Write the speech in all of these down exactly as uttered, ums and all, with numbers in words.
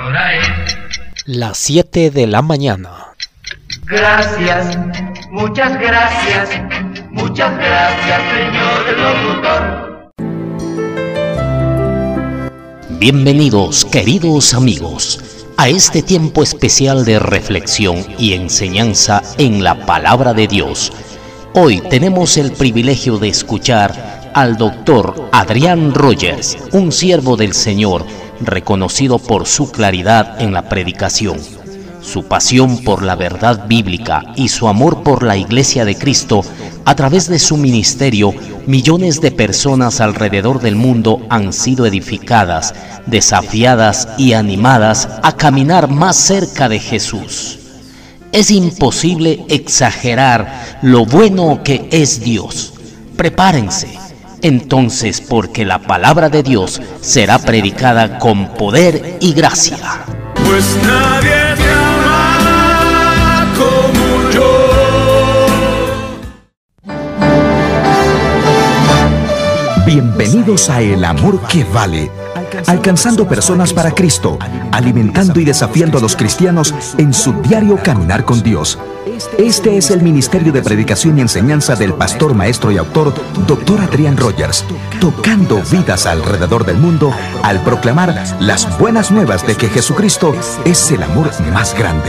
hora es las siete de la mañana. Gracias, muchas gracias, muchas gracias, señor locutor. Bienvenidos, queridos amigos, a este tiempo especial de reflexión y enseñanza en la Palabra de Dios. Hoy tenemos el privilegio de escuchar al doctor Adrián Rogers, un siervo del Señor, reconocido por su claridad en la predicación, su pasión por la verdad bíblica y su amor por la Iglesia de Cristo. A través de su ministerio, millones de personas alrededor del mundo han sido edificadas, desafiadas y animadas a caminar más cerca de Jesús. Es imposible exagerar lo bueno que es Dios. Prepárense, entonces, porque la palabra de Dios será predicada con poder y gracia. Pues nadie te ama como yo. Bienvenidos a El Amor que Vale, alcanzando personas para Cristo, alimentando y desafiando a los cristianos en su diario caminar con Dios. Este es el ministerio de predicación y enseñanza del pastor, maestro y autor, doctor Adrián Rogers, tocando vidas alrededor del mundo al proclamar las buenas nuevas de que Jesucristo es el amor más grande.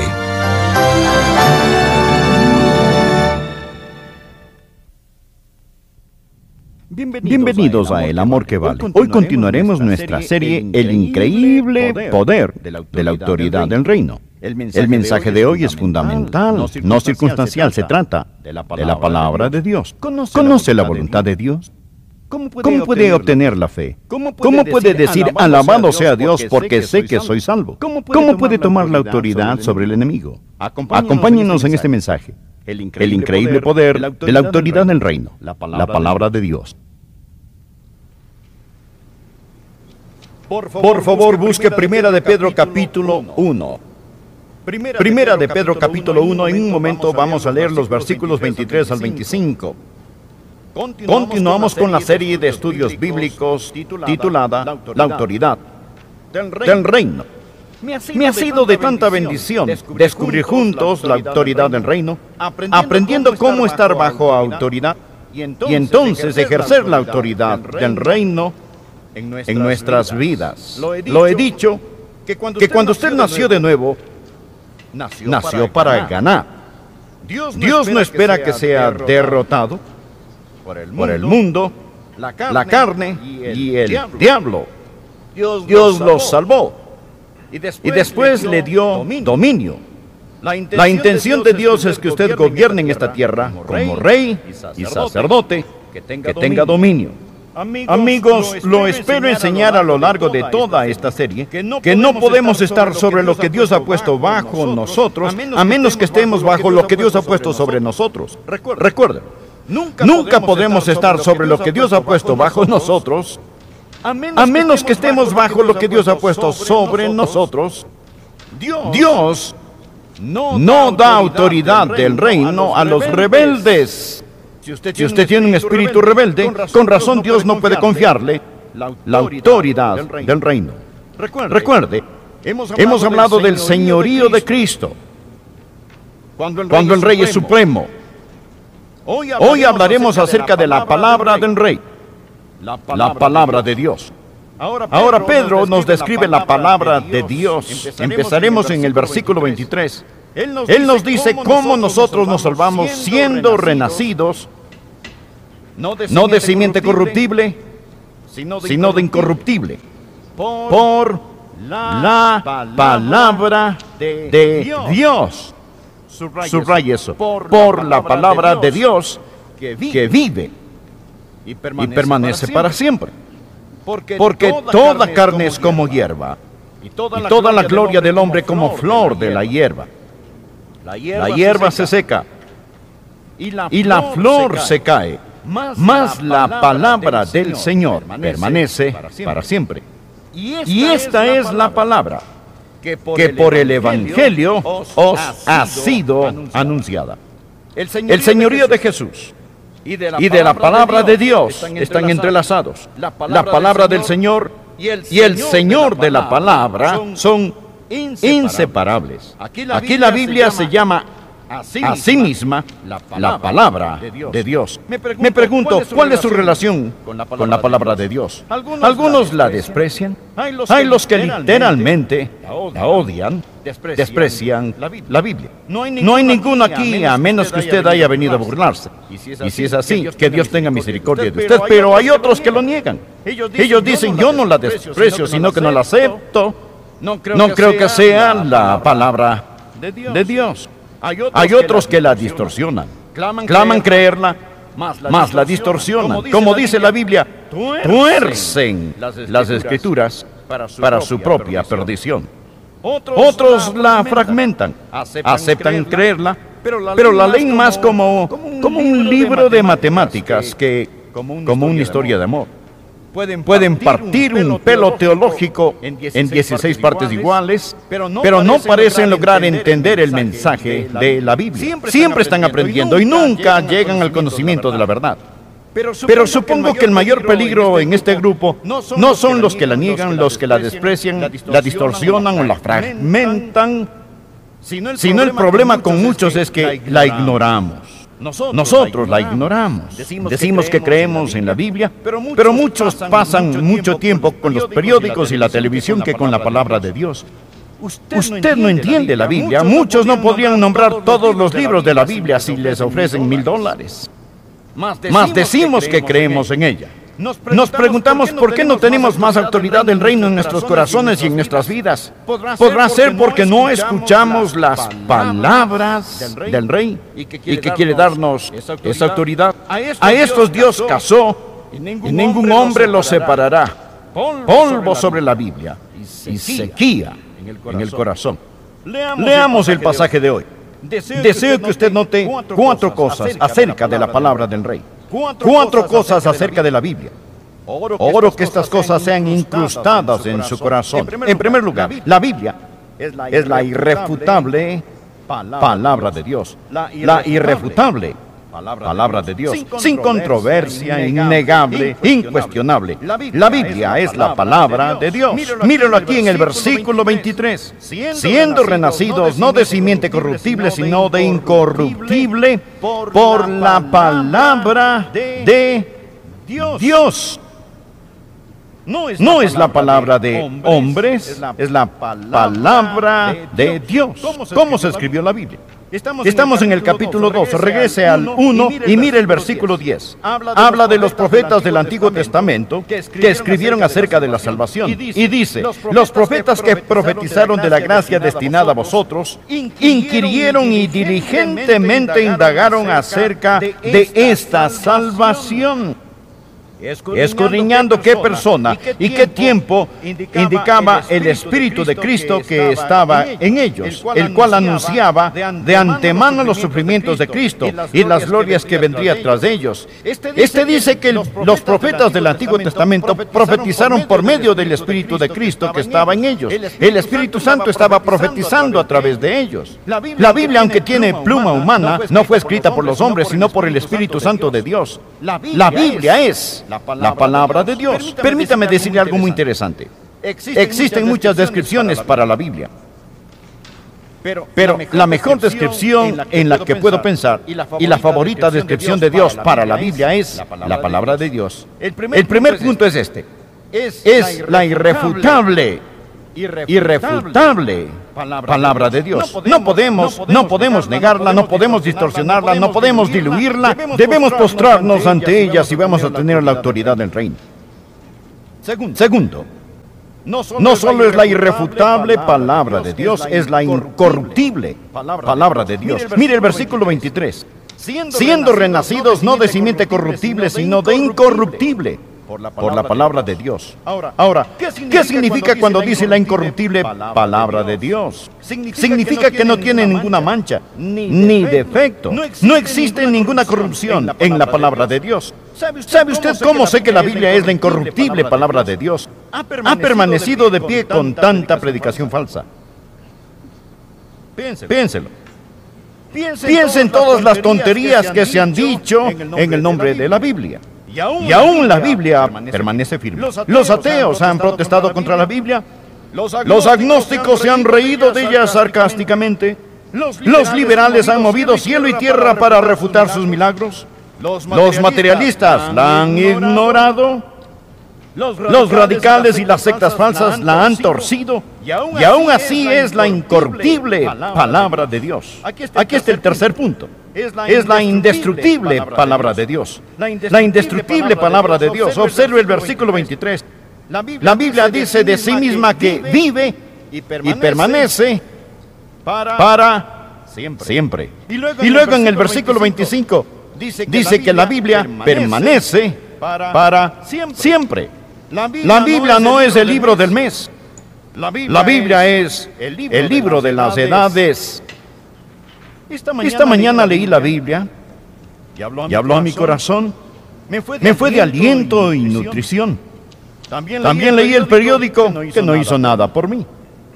Bienvenidos a El Amor que Vale. Hoy continuaremos nuestra serie El increíble poder de la autoridad del reino. El mensaje de hoy es fundamental, no circunstancial. Se trata de la palabra de Dios. ¿Conoce la voluntad de Dios? ¿Cómo puede obtener la fe? ¿Cómo puede decir alabado sea Dios porque sé que soy salvo? ¿Cómo puede tomar la autoridad sobre el enemigo? Acompáñenos en este mensaje. El increíble poder de la autoridad del reino, la palabra de Dios. Por favor, busque Primera de Pedro capítulo uno. Primera de Pedro capítulo uno, en un momento vamos a leer los versículos veintitrés al veinticinco. Continuamos con la serie de estudios bíblicos titulada La autoridad del reino. Me ha sido de tanta bendición descubrir juntos la autoridad del reino, aprendiendo cómo estar bajo autoridad y entonces ejercer la autoridad del reino en nuestras vidas. Lo he dicho, que cuando usted nació de nuevo, nació para ganar. Dios no espera que sea derrotado por el mundo, la carne y el diablo. Dios lo salvó y después le dio dominio. La intención de Dios es que usted gobierne en esta tierra como rey y sacerdote, que tenga dominio. Amigos, lo espero enseñar a lo largo de toda esta serie que no podemos estar sobre lo que Dios ha puesto bajo nosotros, a menos que estemos bajo lo que Dios ha puesto sobre nosotros. Recuerden, nunca podemos estar sobre lo que Dios ha puesto bajo nosotros, a menos que estemos bajo lo que Dios ha puesto sobre nosotros. Dios no da autoridad del reino a los rebeldes. Si usted tiene un espíritu rebelde, con razón Dios no puede confiarle la autoridad del reino. Recuerde, hemos hablado del señorío de Cristo, cuando el Rey es supremo. Hoy hablaremos acerca de la palabra del Rey, la palabra de Dios. Ahora Pedro nos describe la palabra de Dios. Empezaremos en el versículo veintitrés. Él nos dice cómo nosotros nos salvamos siendo renacidos, no de simiente corruptible, sino de incorruptible, por la palabra de Dios. Subraya eso, por la palabra de Dios que vive y permanece para siempre. Porque toda carne es como hierba, y toda la gloria del hombre como flor de la hierba. La hierba se seca, y la flor se cae, mas la palabra del Señor permanece para siempre. Y esta es la palabra que por el Evangelio os ha sido anunciada. El señorío de Jesús y de la palabra de Dios están entrelazados. La palabra del Señor y el Señor de la palabra son inseparables. Aquí la Biblia se llama a sí misma la palabra de Dios. Me pregunto, ¿cuál es su relación con la palabra de Dios? Algunos la desprecian. Hay los que literalmente la odian, desprecian la Biblia. No hay ninguno aquí a menos que usted haya venido a burlarse. Y si es así, que Dios tenga misericordia de usted. Pero hay otros que lo niegan. Ellos dicen, yo no la desprecio, sino que no la acepto. No creo que sea la palabra de Dios. Hay otros que la distorsionan, claman creerla, mas la distorsionan. Como dice la Biblia, tuercen las Escrituras para su propia perdición. Otros la fragmentan, aceptan creerla, pero la leen más como, como un libro de matemáticas que como una historia de amor. Pueden partir un pelo teológico en dieciséis partes iguales, pero no parecen lograr entender el mensaje de la Biblia. Siempre están aprendiendo y nunca llegan al conocimiento de la verdad. Pero supongo que el mayor peligro en este grupo no son los que la niegan, los que la desprecian, la distorsionan o la fragmentan, sino el problema con muchos es que la ignoramos. Nosotros la ignoramos. Decimos que creemos en la Biblia, pero muchos pasan mucho tiempo con los periódicos y la televisión que con la palabra de Dios. Usted no entiende la Biblia. Muchos no podrían nombrar todos los libros de la Biblia si les ofrecen mil dólares. Mas decimos que creemos en ella. Nos preguntamos por qué no tenemos más autoridad del reino en nuestros corazones y en nuestras vidas. Podrá ser porque no escuchamos las palabras del rey y que quiere darnos esa autoridad. A estos Dios casó y ningún hombre los separará. Polvo sobre la Biblia y sequía en el corazón. Leamos el pasaje de hoy. Deseo que usted note cuatro cosas acerca de la palabra del rey. Cuatro cosas acerca de la Biblia. Oro que estas cosas sean incrustadas en su corazón. En primer lugar, la Biblia es la irrefutable palabra de Dios. La irrefutable palabra de Dios. Sin controversia, innegable, incuestionable. La Biblia es la palabra de Dios. Míralo aquí en el versículo veintitrés. Siendo renacidos no de simiente corruptible, sino de incorruptible por la palabra de Dios. No es la palabra de hombres, es la palabra de Dios. ¿Cómo se escribió la Biblia? Estamos en el capítulo dos, regrese al uno y mire el versículo diez. Habla de los profetas del Antiguo Testamento que escribieron acerca de la salvación. Y dice, los profetas que profetizaron de la gracia destinada a vosotros, inquirieron y diligentemente indagaron acerca de esta salvación, escudriñando qué persona y qué tiempo indicaba el Espíritu de Cristo que estaba en ellos, el cual anunciaba de antemano los sufrimientos de Cristo y las glorias que vendrían tras de ellos. Este dice que los profetas del Antiguo Testamento profetizaron por medio del Espíritu de Cristo que estaba en ellos. El Espíritu Santo estaba profetizando a través de ellos. La Biblia, aunque tiene pluma humana, no fue escrita por los hombres, sino por el Espíritu Santo de Dios. La Biblia es la palabra de Dios. Permítame decirle algo muy interesante. Existen muchas descripciones para la Biblia, pero la mejor descripción en la que puedo pensar y la favorita descripción de Dios para la Biblia es la palabra de Dios. El primer punto es este. Es la irrefutable, irrefutable palabra de Dios. No podemos, no podemos negarla, no podemos distorsionarla, no podemos diluirla. Debemos postrarnos ante ella si vamos a tener la autoridad del reino. Segundo, no solo es la irrefutable palabra de Dios, es la incorruptible palabra de Dios. Mire el versículo veintitrés. Siendo renacidos no de simiente corruptible, sino de incorruptible por la palabra de Dios. Ahora, ¿qué significa cuando dice la incorruptible palabra de Dios? Significa que no tiene ninguna mancha, ni defecto. No existe ninguna corrupción en la palabra de Dios. ¿Sabe usted cómo sé que la Biblia es la incorruptible palabra de Dios? Ha permanecido de pie con tanta predicación falsa. Piénselo. Piense en todas las tonterías que se han dicho en el nombre de la Biblia. Y aún la Biblia permanece firme. Los ateos han protestado contra la Biblia, Los agnósticos se han reído de ella sarcásticamente. Los liberales han movido cielo y tierra para refutar sus milagros. Los materialistas la han ignorado. Los radicales y las sectas falsas la han torcido. Y aún así es la incorruptible palabra de Dios. Aquí está el tercer punto. Es la indestructible palabra de Dios. La indestructible palabra de Dios. Observe el versículo veintitrés. La Biblia dice de sí misma que vive y permanece para siempre. Y luego en el versículo veinticinco dice que la Biblia permanece para siempre. La Biblia no es el libro del mes. La Biblia es el libro de las edades. Esta mañana leí la Biblia y habló a mi corazón. Me fue de aliento y nutrición. También leí el periódico que no hizo nada por mí.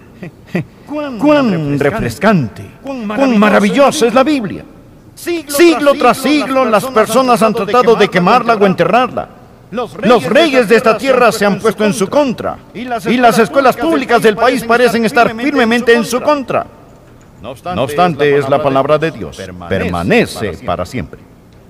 Cuán refrescante, cuán maravillosa es la Biblia. Siglo tras siglo las personas han tratado de quemarla o enterrarla. Los reyes de esta tierra se han puesto en su contra y las escuelas públicas del país parecen estar firmemente en su contra. No obstante, es la palabra de Dios, permanece para siempre.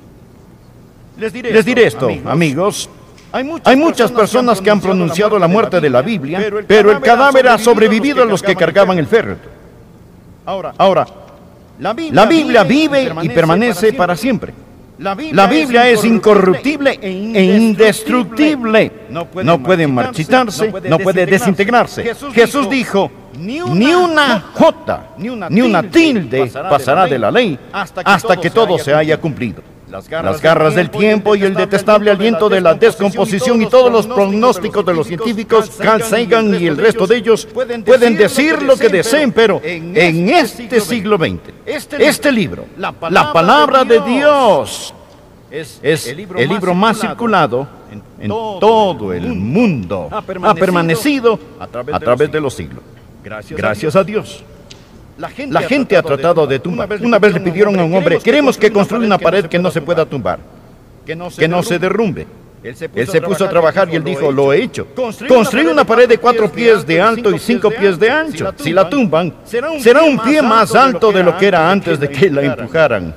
Les diré esto, amigos. Hay muchas personas que han pronunciado la muerte de la Biblia, pero el cadáver ha sobrevivido a los que cargaban el féretro. Ahora, la Biblia vive y permanece para siempre. La Biblia es incorruptible e indestructible. No puede marchitarse, no puede desintegrarse. Jesús dijo, ni una jota, ni una tilde pasará de la ley hasta que todo se haya cumplido. Las garras del tiempo y el detestable aliento de la descomposición y todos los pronósticos de los científicos, Carl Sagan y el resto de ellos, pueden decir lo que deseen, pero en este siglo veinte, este libro, la palabra de Dios, es el libro más circulado en todo el mundo. Ha permanecido a través de los siglos. Gracias a Dios. La gente ha tratado de tumbar. Una vez le pidieron a un hombre, queremos que construya una pared que no se pueda tumbar, que no se derrumbe. Él se puso a trabajar y él dijo, lo he hecho. Construir una pared de cuatro pies de alto y cinco pies de ancho. Si la tumban, será un pie más alto de lo que era antes de que la empujaran.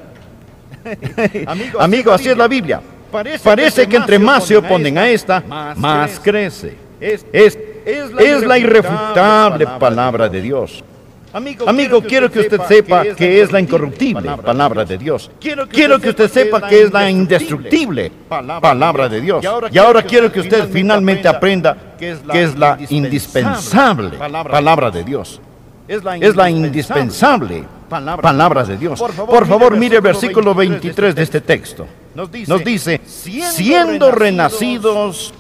Amigo, así es la Biblia. Parece que entre más se oponen a esta, más crece. Es la irrefutable palabra de Dios. Amigo, quiero que usted sepa que es la incorruptible palabra de Dios. Quiero que usted sepa que es la indestructible palabra de Dios. Y ahora quiero que usted finalmente aprenda que es la indispensable palabra de Dios. Es la indispensable palabra de Dios. Por favor, mire el versículo veintitrés de este texto. Nos dice, siendo renacidos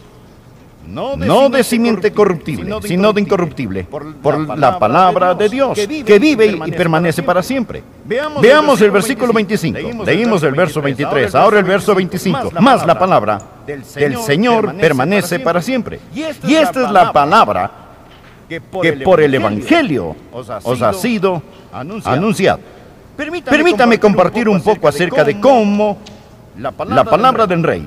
no de simiente corruptible, sino de incorruptible, por la palabra de Dios, que vive y permanece para siempre. Veamos el versículo veinticinco. Leímos el verso veintitrés, ahora el verso veinticinco. Más la palabra del Señor permanece para siempre. Y esta es la palabra que por el Evangelio os ha sido anunciado. Permítame compartir un poco acerca de cómo la palabra del Rey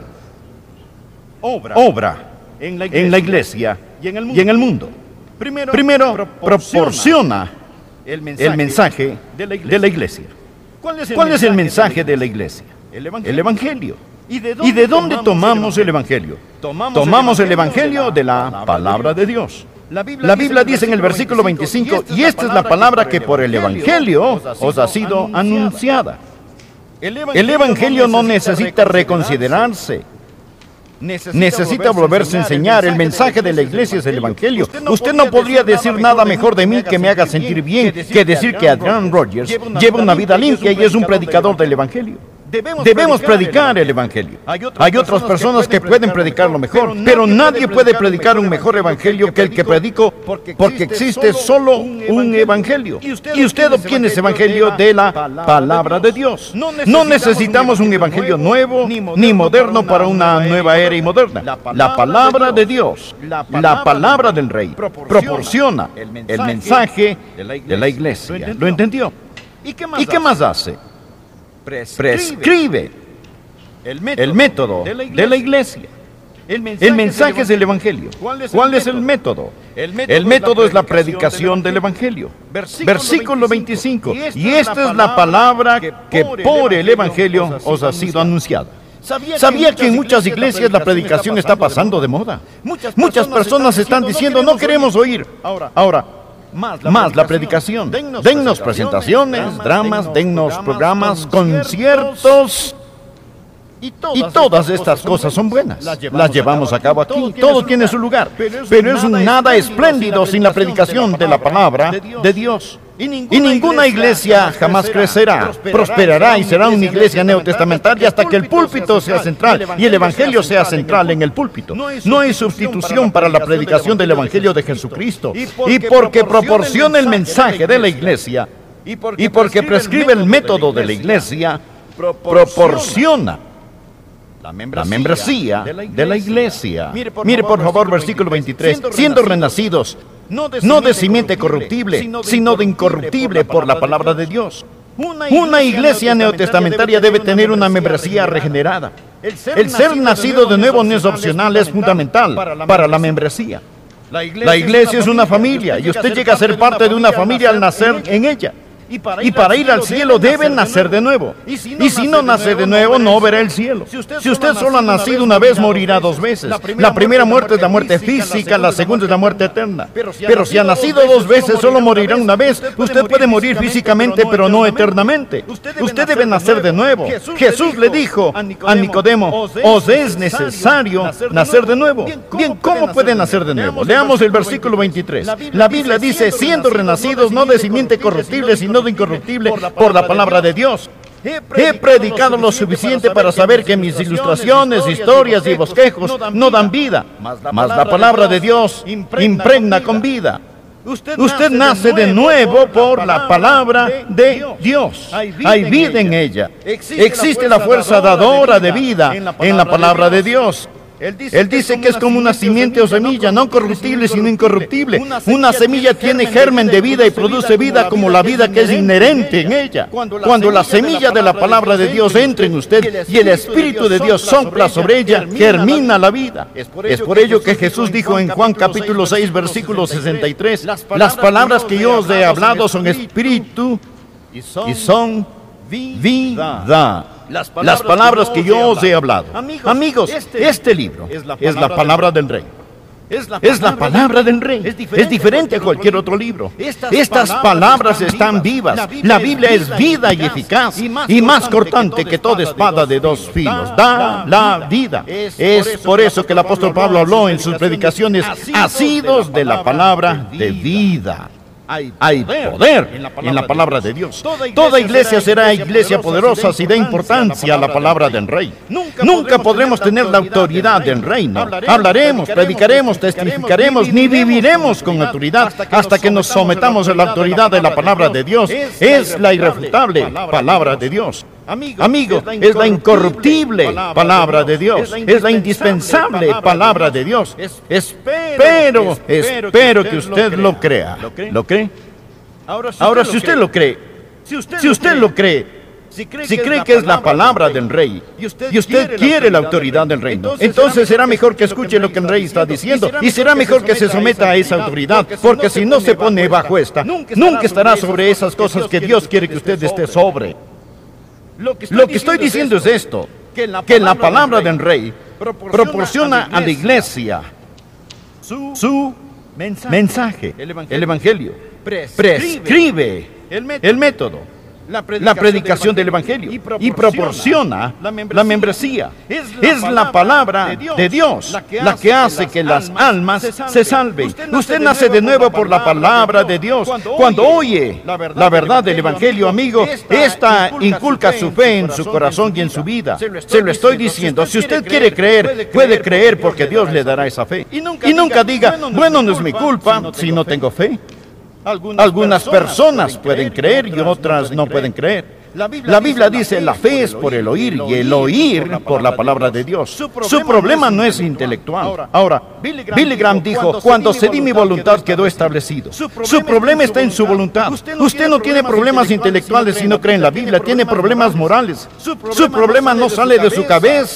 obra en la iglesia y en el mundo. Primero, proporciona el mensaje de la iglesia. ¿Cuál es el mensaje de la iglesia? El Evangelio. ¿Y de dónde tomamos el Evangelio? Tomamos el Evangelio de la palabra de Dios. La Biblia dice en el versículo veinticinco, y esta es la palabra que por el Evangelio os ha sido anunciada. El Evangelio no necesita reconsiderarse. Necesita volverse a enseñar. El mensaje de la iglesia es el Evangelio. Usted no podría decir nada mejor de mí que me haga sentir bien que decir que Adrian Rogers lleva una vida limpia y es un predicador del Evangelio. Debemos predicar el Evangelio. Hay otras personas que pueden predicarlo mejor, pero nadie puede predicar un mejor Evangelio que el que predico, porque existe solo un Evangelio. Y usted obtiene ese Evangelio de la palabra de Dios. No necesitamos un Evangelio nuevo ni moderno para una nueva era y moderna. La palabra de Dios, la palabra del Rey, proporciona el mensaje de la iglesia. ¿Lo entendió? ¿Y qué más hace? Prescribe el método de la iglesia. El mensaje es el Evangelio. ¿Cuál es el método? El método es la predicación del Evangelio. Versículo veinticinco. Y esta es la palabra que por el Evangelio os ha sido anunciada. ¿Sabía que en muchas iglesias la predicación está pasando de moda? Muchas personas están diciendo, no queremos oír. Ahora, más la predicación. Dennos presentaciones, dramas, dennos programas, conciertos. Y todas estas cosas son buenas. Las llevamos a cabo aquí. Todo tiene su lugar. Pero es nada espléndido sin la predicación de la palabra de Dios. Y ninguna iglesia jamás crecerá, prosperará y será una iglesia neotestamentaria hasta que el púlpito sea central y el evangelio sea central en el púlpito. No hay sustitución para la predicación del evangelio de Jesucristo. Y porque proporciona el mensaje de la iglesia y porque prescribe el método de la iglesia, proporciona la membresía de la iglesia. Mire por favor versículo veintitrés. Siendo renacidos, no de simiente corruptible, sino de incorruptible por la palabra de Dios. Una iglesia neotestamentaria debe tener una membresía regenerada. El ser nacido de nuevo no es opcional, es fundamental para la membresía. La iglesia es una familia y usted llega a ser parte de una familia al nacer en ella. Y para ir al cielo debe nacer de nuevo. Y si no nace de nuevo, no verá el cielo. Si usted solo ha nacido una vez, morirá dos veces. La primera muerte es la muerte física, la segunda es la muerte eterna. Pero si ha nacido dos veces, solo morirá una vez. Usted puede morir físicamente, pero no eternamente. Usted debe nacer de nuevo. Jesús le dijo a Nicodemo, os es necesario nacer de nuevo. Bien, ¿cómo puede nacer de nuevo? Leamos el versículo veintitrés. La Biblia dice, siendo renacidos no de simiente corruptible, sino de incorruptible por la palabra de Dios. He predicado lo suficiente para saber que mis ilustraciones, historias y bosquejos no dan vida, mas la palabra de Dios impregna con vida. Usted nace de nuevo por la palabra de Dios. Hay vida en ella. Existe la fuerza dadora de vida en la palabra de Dios. Él dice que es como una simiente o semilla, no corruptible sino incorruptible. Una semilla tiene germen de vida y produce vida como la vida que es inherente en ella. Cuando la semilla de la palabra de Dios entra en usted y el Espíritu de Dios sopla sobre ella, germina la vida. Es por ello que Jesús dijo en Juan capítulo seis versículo sesenta y tres, las palabras que yo os he hablado son espíritu y son vida. Las palabras que yo os he hablado. Amigos, este libro es la palabra del Rey. Es la palabra del Rey. Es diferente a cualquier otro libro. Estas palabras están vivas. La Biblia es vida y eficaz y más cortante que toda espada de dos filos. Da la vida. Es por eso que el apóstol Pablo habló en sus predicaciones, asidos de la palabra de vida. Hay poder en la palabra de Dios. Toda iglesia será iglesia poderosa si da importancia a la palabra del Rey. Nunca podremos tener la autoridad del reino. Hablaremos, predicaremos, testificaremos, ni viviremos con autoridad hasta que nos sometamos a la autoridad de la palabra de Dios. Es la irrefutable palabra de Dios. Amigo, es la incorruptible palabra de Dios. Es la indispensable palabra de Dios. Espero, espero que usted lo crea. ¿Lo cree? Ahora, si usted lo cree, si usted lo cree, si cree que es la palabra del Rey y usted quiere la autoridad del reino, entonces será mejor que escuche lo que el Rey está diciendo y será mejor que se someta a esa autoridad, porque si no se pone bajo esta, nunca estará sobre esas cosas que Dios quiere que usted esté sobre. Lo que estoy diciendo es esto, que en la palabra del Rey proporciona a la iglesia su mensaje, el Evangelio, prescribe el método, la predicación del Evangelio y proporciona la membresía. Es la palabra de Dios la que hace que las almas se salven. Usted nace de nuevo por la palabra de Dios. Cuando oye la verdad del Evangelio, amigo, esta inculca su fe en su corazón y en su vida. Se lo estoy diciendo. Si usted quiere creer, puede creer porque Dios le dará esa fe. Y nunca diga, bueno, no es mi culpa si no tengo fe. Algunas personas pueden creer y otras no pueden creer. La Biblia dice, la fe es por el oír y el oír por la palabra de Dios. Su problema no es intelectual. Ahora, Billy Graham dijo, cuando cedí mi voluntad quedó establecido. Su problema está en su voluntad. Usted no tiene problemas intelectuales si no cree en la Biblia, tiene problemas morales. Su problema no sale de su cabeza,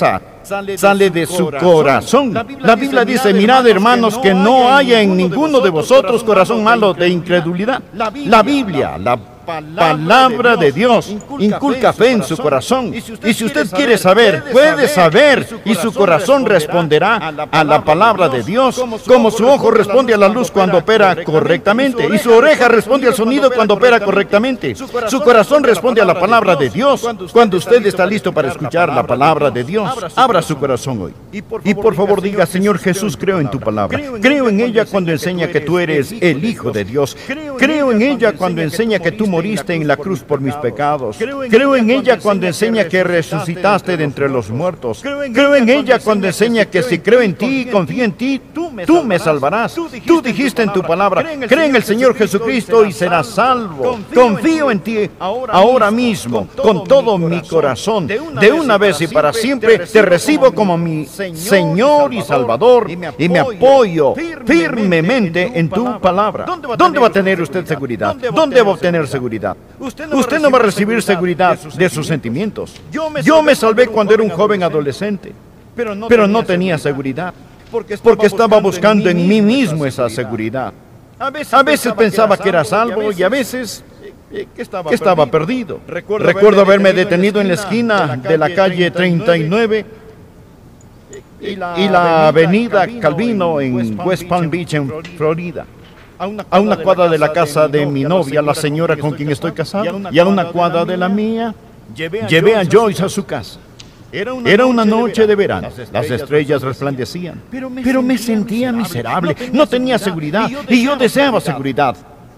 sale de su corazón. La Biblia dice, mirad hermanos, que no haya en ninguno de vosotros corazón malo de incredulidad. La Biblia, la palabra de Dios inculca fe en su corazón. Y si usted quiere saber, puede saber, y su corazón responderá a la palabra de Dios, como su ojo responde a la luz cuando opera correctamente, y su oreja responde al sonido cuando opera correctamente. Su corazón responde a la palabra de Dios. Cuando usted está listo para escuchar la palabra de Dios, abra su corazón hoy. Y por favor diga, Señor Jesús, creo en tu palabra. Creo en ella cuando enseña que tú eres el Hijo de Dios. Creo en ella cuando enseña que tú moriste en la cruz por mis pecados. Creo en ella cuando enseña que resucitaste de entre los muertos. Creo en ella cuando enseña que si creo en ti y confío en ti, tú me salvarás. Tú dijiste en tu palabra, cree en el Señor Jesucristo y serás salvo. Confío en ti ahora mismo, con todo mi corazón. De una vez y para siempre te recibo como mi Señor y Salvador y me apoyo firmemente en tu palabra. ¿Dónde va a tener usted seguridad? ¿Dónde va a obtener seguridad? Usted no va a recibir seguridad de sus sentimientos. Yo me salvé cuando era un joven adolescente, pero no tenía seguridad, porque estaba buscando en mí mismo esa seguridad. A veces pensaba que era salvo y a veces que estaba perdido. Recuerdo haberme detenido en la esquina de la calle treinta y nueve y la avenida Calvino en West Palm Beach, en Florida, a una cuadra de la casa de mi novia, la señora con quien estoy casado, y a una cuadra de la mía. Llevé a Joyce a su casa. Era una noche de verano, las estrellas resplandecían, pero me sentía miserable, no tenía seguridad y yo deseaba seguridad.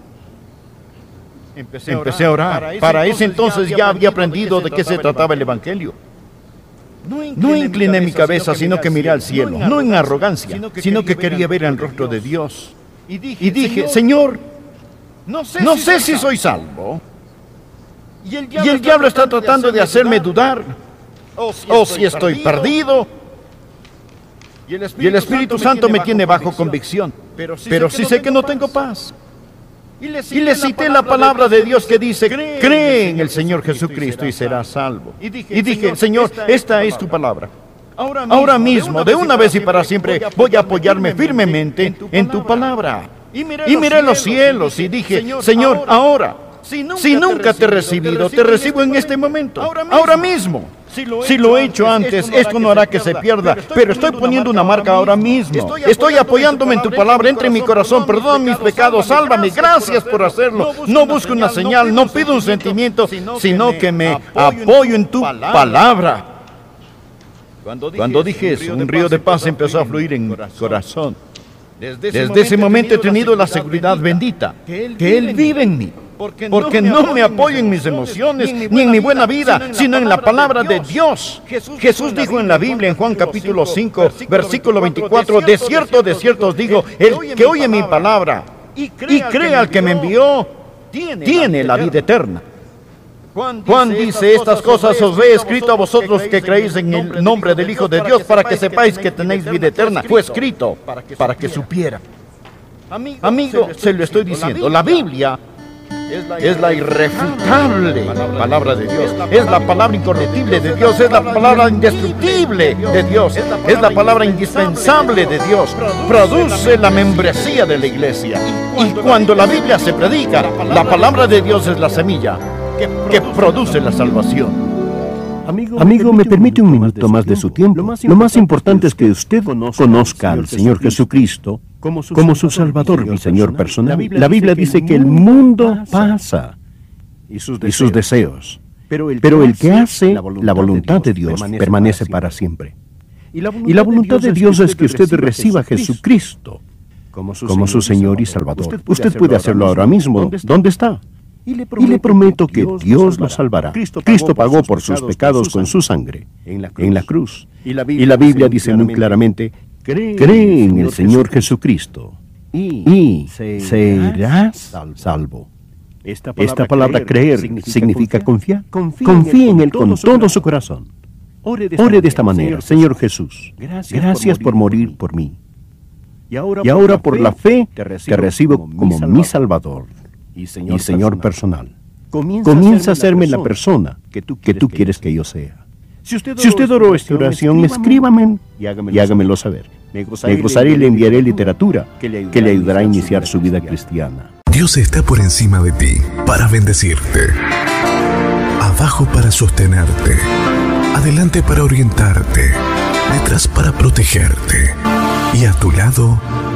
Empecé a orar. Para ese entonces ya había aprendido de qué se trataba el Evangelio. No incliné mi cabeza, sino que miré al cielo, no en arrogancia, sino que quería ver el rostro de Dios. Y dije, Señor, no sé si soy salvo. Y el diablo está tratando de hacerme dudar, o si estoy perdido. Y el Espíritu Santo me tiene bajo convicción, pero sí sé que no tengo paz. Y le cité la palabra de Dios que dice, cree en el Señor Jesucristo y serás salvo. Y dije, Señor, esta es tu palabra. Ahora mismo, de una vez y para siempre, voy a apoyarme firmemente en tu palabra. Y miré los cielos y dije, Señor, ahora, si nunca te he recibido, te recibo en este momento, ahora mismo. Si lo he hecho antes, esto no hará que se pierda, pero estoy poniendo una marca ahora mismo. Estoy apoyándome en tu palabra, entra en mi corazón, perdona mis pecados, sálvame, gracias por hacerlo. No busco una señal, no pido un sentimiento, sino que me apoyo en tu palabra. Cuando dije eso, un río de paz empezó a fluir en mi corazón. Desde ese momento he tenido la seguridad bendita, que Él vive en mí. Porque no me apoyo en mis emociones, ni en mi buena vida, sino en la palabra de Dios. Jesús dijo en la Biblia, en Juan capítulo cinco, versículo veinticuatro, de cierto, de cierto os digo, el que oye mi palabra y cree al que me envió, tiene la vida eterna. Juan dice, estas cosas os he escrito a vosotros que creéis en el nombre del Hijo de Dios, para que sepáis que tenéis vida eterna. Fue escrito para que supiera. Amigo, se lo estoy diciendo, la Biblia es la irrefutable palabra de Dios, es la palabra incorruptible de Dios, es la palabra indestructible de Dios, es la palabra indispensable de Dios. Produce la membresía de la iglesia. Y cuando la Biblia se predica, la palabra de Dios es la semilla que produce la salvación. Amigo, me permite un minuto más de su tiempo. Lo más importante es que usted conozca al Señor Jesucristo como su Salvador, mi Señor personal. La Biblia dice que el mundo pasa y sus deseos, pero el que hace la voluntad de Dios permanece para siempre. Y la voluntad de Dios es que usted reciba a Jesucristo como su Señor y Salvador. Usted puede hacerlo ahora mismo. ¿Dónde está? Y le prometo que Dios lo salvará. Cristo pagó por sus pecados con su sangre en la cruz. Y la Biblia dice muy claramente, cree en el Señor Jesucristo y serás salvo. Esta palabra creer significa confiar. Confíe en Él con todo su corazón. Ore de esta manera, Señor Jesús, gracias por morir por mí. Y ahora por la fe te recibo como mi Salvador y Señor personal. Comienza a hacerme la persona que tú quieres que yo sea. Si usted oró esta oración, escríbame y hágamelo saber. Me gozaré y le enviaré literatura que le ayudará a iniciar su vida cristiana. Dios está por encima de ti para bendecirte, abajo para sostenerte, adelante para orientarte, detrás para protegerte y a tu lado